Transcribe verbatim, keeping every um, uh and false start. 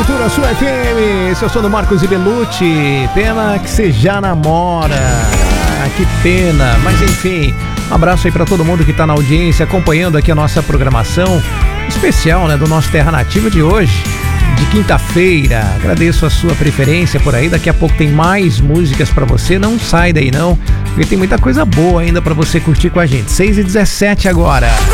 Cultura Sul F M. Esse é o som do Marcos e Belucci. Pena que você já namora. Ah, que pena. Mas enfim, um abraço aí pra todo mundo que tá na audiência, acompanhando aqui a nossa programação especial, né, do nosso Terra Nativa de hoje, de quinta-feira. Agradeço a sua preferência por aí. Daqui a pouco tem mais músicas pra você. Não sai daí não, porque tem muita coisa boa ainda pra você curtir com a gente. seis e dezessete agora.